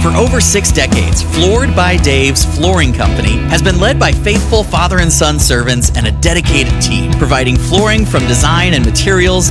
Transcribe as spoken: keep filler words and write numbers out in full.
For over six decades, Floored by Dave's Flooring Company has been led by faithful father and son servants and a dedicated team, providing flooring from design and materials